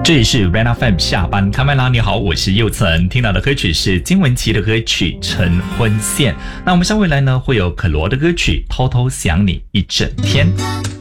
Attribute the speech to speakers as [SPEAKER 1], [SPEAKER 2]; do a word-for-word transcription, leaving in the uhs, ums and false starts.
[SPEAKER 1] 这里是 Red F M 下班开麦啦！你好，我是佑岑，听到的歌曲是金玟岐的歌曲《晨昏线》。那我们稍未来呢会有可罗的歌曲《偷偷想你一整天》。